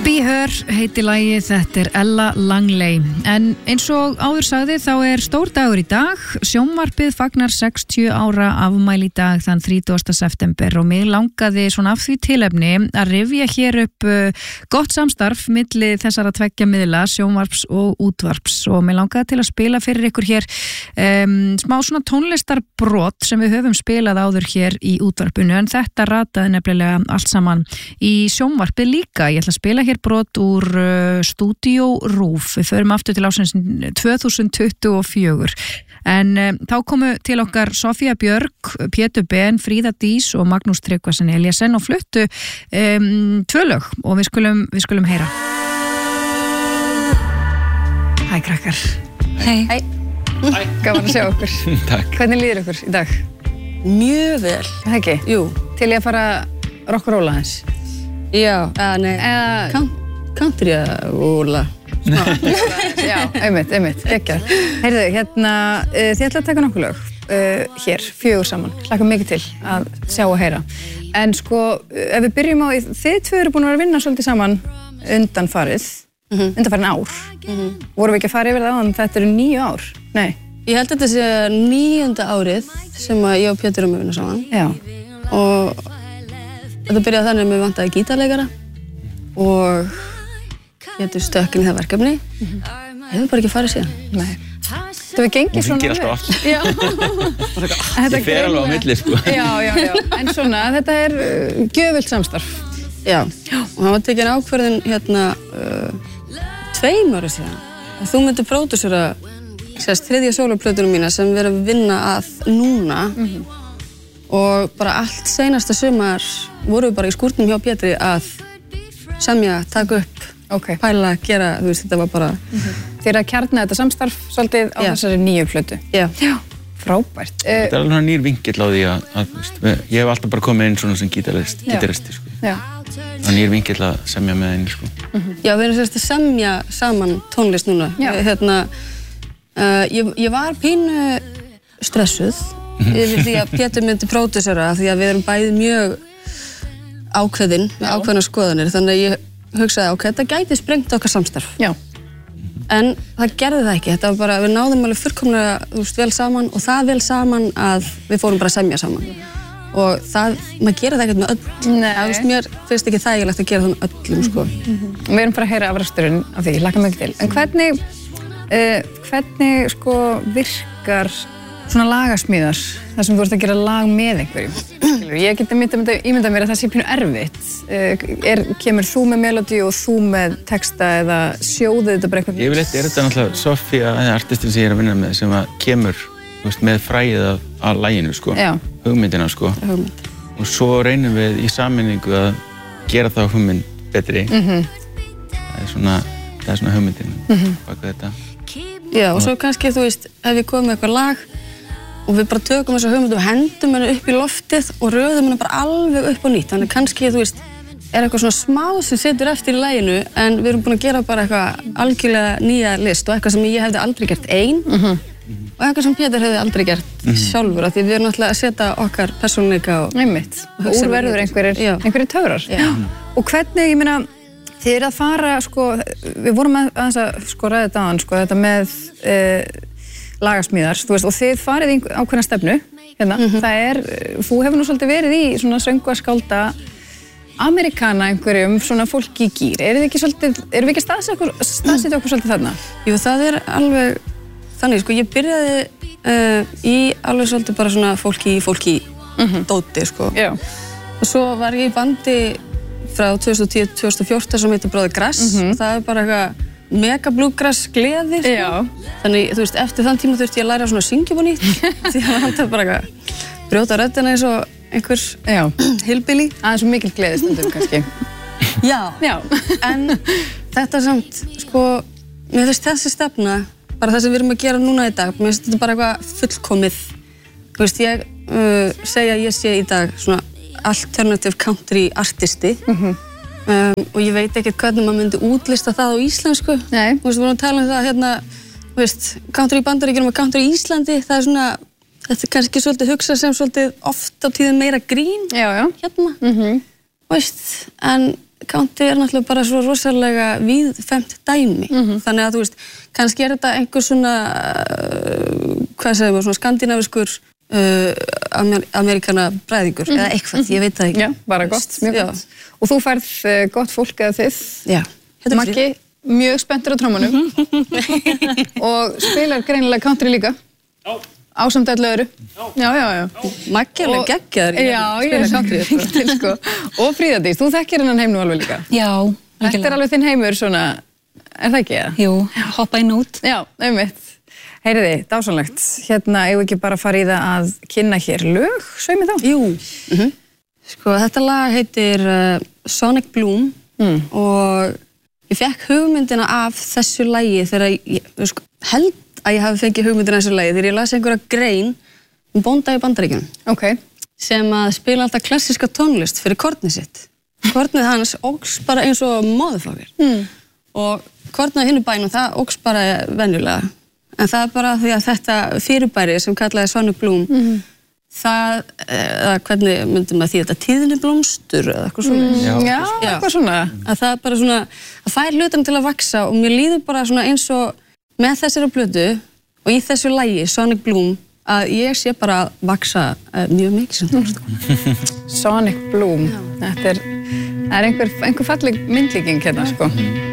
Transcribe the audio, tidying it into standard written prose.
Be Her heiti lagið, þetta Ella Langley. En eins og áður sagði þá stór dagur í dag. Sjónvarpið fagnar 60 ára afmæli í dag þann 30. september og mig langaði svona af því tilefni að rifja hér upp gott samstarf milli þessara tveggja miðla, sjónvarps og útvarps, og mig langaði til að spila fyrir ykkur hér smá svona tónlistarbrot sem við höfum spilað áður hér í útvarpinu, en þetta rataði nefnilega allt saman í sjónvarpið líka. Ég ætla að spila hér brot úr Stúdíó RÚV. Við förum aftur til ásins 2024. En þá komu til okkar Sofía Björg, Pétur Ben, Fríða Dís og Magnús Tryggvason Eliasen og fluttu 2 lög og við skulum heyra. Hæ krakkar. Hei. Hei. Gaman að sjá okkur. Takk. Hvernig líður ykkur í dag? Mjög vel. Það ekki? Jú. Til ég að fara rock'n'rolla hans? Já, nei. Country róla. Já, einmitt, geggjað. Heyrðu, hérna, þið ætla að taka nokkuð lög hér, 4 saman. Hlakka mikið til að sjá og heyra. En sko, ef við byrjum á, þið 2 eru búin að vera að vinna svolítið saman undanfarin ár. Vorum við ekki að fara yfir það áðan, þetta eru 9 ár? Nei. Ég held að þetta sé 9. árið sem að ég og Pétur erum að vinna saman. Já. Og þetta byrjaði þannig að mér vantaði gítarleikara og Pétur stökk inn í það verkefni. Hefur bara ekki farið síðan. Nei. Það við gengið svona hringir alltaf aftur. Já. Ég fer alveg á milli, sko. Já. En svona, þetta gjöfult samstarf. Já. Og hann var tekinn ákvörðin hérna 2 ára síðan. Að þú myndir pródúsera 3. sólarplötunum mína sem við erum að vinna að núna. Og bara allt seinasta sumar vorum við bara í skúrnum hjá Pétri að semja, taka upp, pæla, gera, þú veist, þetta var bara... Þið eru að kjarna þetta samstarf svolítið á þessari nýju plötu. Já. Frábært. Þetta alveg nýr vinkill á því að ég hef alltaf bara komið inn svona sem gítaristi, sko. Já. Það nýr vinkill að semja með henni, sko. Já, við erum að semja saman tónlist núna. Já. Ég var pínu stressuð yfir því að Pétur myndi pródúsera því að við erum bæði mjög ákveðin með ákveðnar skoðanir, þannig að ég hugsaði þetta gæti sprengt okkar samstarf. Já. En það gerði það ekki, þetta var bara, við náðum alveg fullkomlega vel saman og það vel saman að við fórum bara að semja saman. Og það, maður gera það ekkert með öll. Nei. Mér finnst ekki þægilegt að gera það með öllum, sko. Við erum bara að heyra afraksturinn af því, hlakka mikið til. En hvernig sko virkar svona lagasmíðar, þar sem þú ert að gera lag með einhverjum? Ég geti ímyndað mér að það sé pínu erfitt. Kemur þú með melodíu og þú með texta eða sjóðu þetta bara eitthvað? Yfirleitt þetta náttúrulega Sofía, artistin sem ég er að vinna með, sem að kemur með fræðið af laginu, sko. Já. Hugmyndina, sko. Hugmynd. Og svo reynum við í sammenningu að gera þá hugmynd betri. Það er svona hugmyndin baka þetta. Já, og svo kannski, þú veist, ef við komum með eitthvað lag og við bara tökum þessa hugmynd og hendum henni upp í loftið og röðum henni bara alveg upp á nýtt. Þannig kannski, þú veist, eitthvað svona smá sem situr eftir í laginu en við erum búin að gera bara eitthvað algjörlega nýja list og eitthvað sem ég hefði aldrei gert ein og eitthvað sem Pétur hefði aldrei gert sjálfur af því við erum náttúrulega að setja okkar persónuleika og... Einmitt. Úr verður einhverjir töfrar. Já. Og hvernig, ég meina, þið eru að fara, sko, við vorum aðeins að ræða þetta áðan, sko, þetta með lagasmíðar, þú veist, og þið farið í ákveðna stefnu, hérna, þú hefur nú svolítið verið í svona söngvaskálda Amerikana einhverjum, svona fólki í gír, erum við ekki staðsett okkur svolítið þarna? Jú, það er alveg þannig, sko, ég byrjaði í alveg svolítið bara svona fólki dóti, sko. Já. Og svo var ég í bandi frá 2010-2014 sem heitir Bróðir Grass og það er bara eitthvað mega bluegrass gleði, sko. Já. Þannig, þú veist, eftir þann tíma þurfti ég að læra svona að syngja upp á nýtt því að það er bara eitthvað brjóta röddina eins og einhver hillbilly. Aðeins svo mikil gleði stundum, kannski. Já. En þetta samt, sko, mér finnst þessi stefna, bara það sem við erum að gera núna í dag, mér finnst þetta bara eitthvað fullkomið. Þú veist, ég segja að ég sé í dag svona alternative country artisti og ég veit ekkert hvernig maður myndi útlista það á íslensku. Nei. Þú veist, við vorum að tala um það hérna, þú veist, country í Bandaríkjunum og country í Íslandi, það er svona, þetta er kannski svolítið hugsað sem svolítið oft á tíðum meira grín. Já. Hérna. Veist, en country náttúrulega bara svo rosalega víðfemt dæmi. Þannig að þú veist, kannski þetta einhver svona, hvað segir maður, svona skandinaviskur amerikana bræðingur, eða eitthvað, ég veit það ekki. Já, bara gott, mjög gott. Og þú færð gott fólk eða þið. Já. Maggi, mjög spenntur á trommunum og spilar greinilega country líka. Já. Ásamt öllu öðru. Já. Maggi alveg geggjaður. Já, ég er country til sko. Og Fríða Dís, þú þekkir hennan heim nú alveg líka. Já. Þetta alveg þinn heimur svona, það ekki það? Jú, hoppa inn út. Já, einmitt. Heyriði, dásamlegt. Hérna, eigum við ekki bara að fara í það að kynna hér lög, sveimi þá? Jú. Sko, þetta lag heitir Sonic Bloom og ég fekk hugmyndina af þessu lagi þegar ég held að ég hafi fengið hugmyndina af þessu lagi þegar ég las einhverja grein bónda í Bandaríkjunum. Ok. Sem að spila alltaf klassíska tónlist fyrir kornið sitt. Kornið hans óx bara eins og motherfucker. Og kornið hinu bænum, það óx bara venjulega. En það bara því að þetta fyrirbæri sem kallaði Sonic Bloom, það, hvernig myndum maður því þetta tíðniblómstur eða eitthvað svona. Já, eitthvað svona. Að það bara svona, að fær hlutum til að vaxa og mér líður bara svona eins og með þessari plötu og í þessu lagi, Sonic Bloom, að ég sé bara að vaxa mjög mikið sem tónlist. Sonic Bloom, þetta er einhver falleg myndlíking hérna, sko.